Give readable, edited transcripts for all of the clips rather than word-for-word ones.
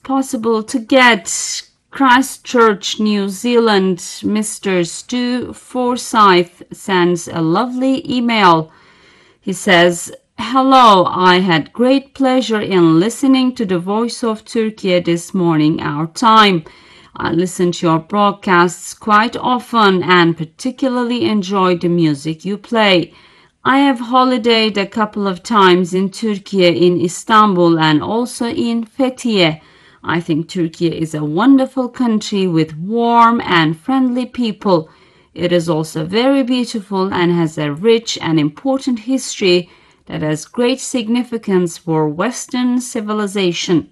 possible to get Christchurch, New Zealand. Mr. Stu Forsyth sends a lovely email. He says, "Hello, I had great pleasure in listening to the Voice of Turkey this morning, our time. I listen to your broadcasts quite often and particularly enjoy the music you play. I have holidayed a couple of times in Turkey, in Istanbul and also in Fethiye. I think Turkey is a wonderful country with warm and friendly people. It is also very beautiful and has a rich and important history that has great significance for Western civilization."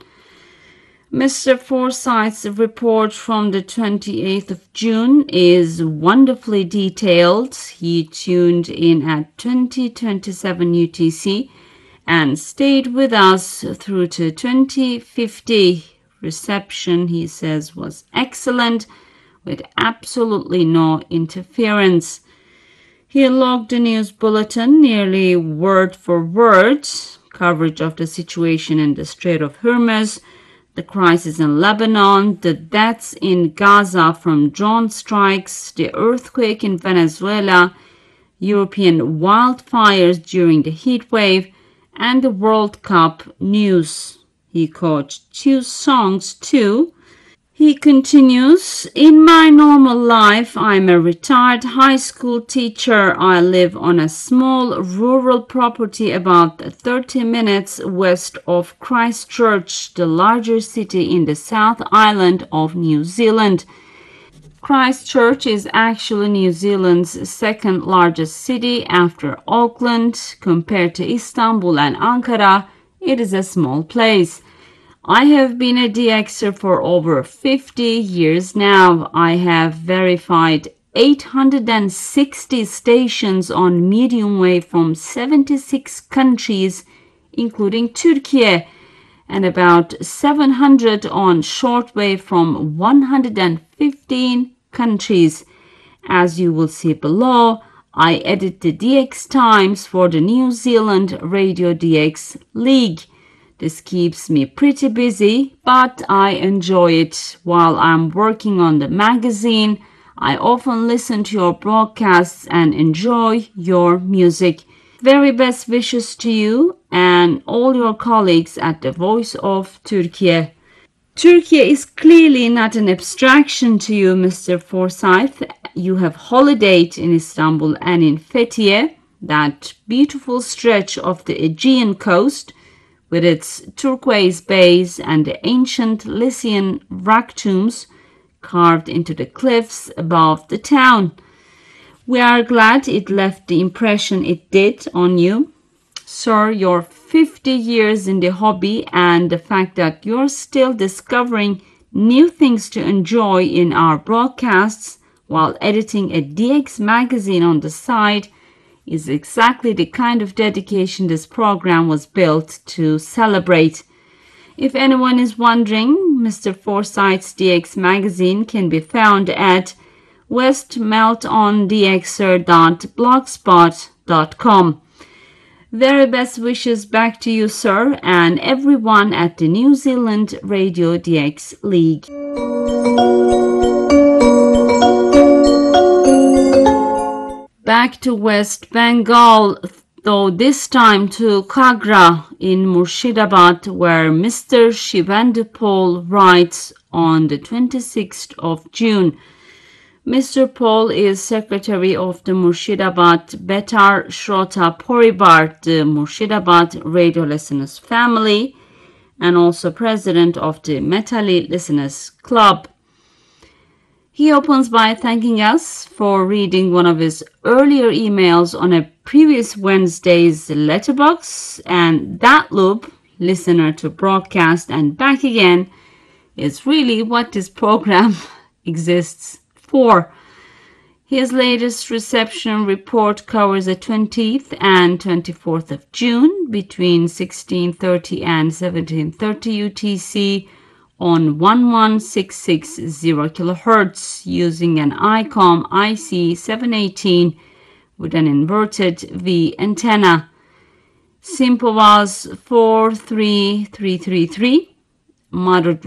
Mr. Forsyth's report from the 28th of June is wonderfully detailed. He tuned in at 2027 UTC and stayed with us through to 2050. Reception, he says, was excellent with absolutely no interference. He logged the news bulletin nearly word for word, coverage of the situation in the Strait of Hormuz, the crisis in Lebanon, the deaths in Gaza from drone strikes, the earthquake in Venezuela, European wildfires during the heat wave, and the World Cup news. He coached 2 songs too. He continues, "In my normal life, I'm a retired high school teacher. I live on a small rural property about 30 minutes west of Christchurch, the larger city in the South Island of New Zealand. Christchurch is actually New Zealand's second largest city after Auckland. Compared to Istanbul and Ankara, it is a small place. I have been a DXer for over 50 years now. I have verified 860 stations on medium wave from 76 countries, including Turkey, and about 700 on shortwave from 115 countries. As you will see below, I edit the DX times for the New Zealand Radio DX League. This keeps me pretty busy, but I enjoy it. While I'm working on the magazine, I often listen to your broadcasts and enjoy your music. Very best wishes to you and all your colleagues at the Voice of Turkey." Turkey is clearly not an abstraction to you, Mr. Forsyth. You have holidayed in Istanbul and in Fethiye, that beautiful stretch of the Aegean coast, with its turquoise bays and the ancient Lycian rock tombs carved into the cliffs above the town. We are glad it left the impression it did on you. Sir, your 50 years in the hobby and the fact that you're still discovering new things to enjoy in our broadcasts while editing a DX magazine on the side is exactly the kind of dedication this program was built to celebrate. If anyone is wondering, Mr. Forsyth's DX magazine can be found at westmeltondxer.blogspot.com. Very best wishes back to you, sir, and everyone at the New Zealand Radio DX League. Back to West Bengal, though this time to Kagra in Murshidabad, where Mr. Shivendupal writes on the 26th of June. Mr. Paul is secretary of the Murshidabad Betar Shrota Poribar, the Murshidabad radio listeners family, and also president of the Metali Listeners Club. He opens by thanking us for reading one of his earlier emails on a previous Wednesday's letterbox, and that loop, listener to broadcast and back again, is really what this program exists for. His latest reception report covers the 20th and 24th of June between 1630 and 1730 UTC on 11660 kHz using an ICOM IC718 with an inverted V antenna. SIMPO was 43333. Moderate